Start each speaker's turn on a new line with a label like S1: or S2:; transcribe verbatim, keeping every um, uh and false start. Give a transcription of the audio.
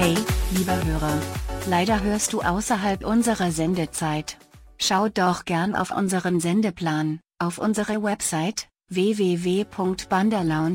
S1: Hey, lieber Hörer. Leider hörst du außerhalb unserer Sendezeit. Schau doch gern auf unseren Sendeplan, auf unsere Website w w w punkt banderlounge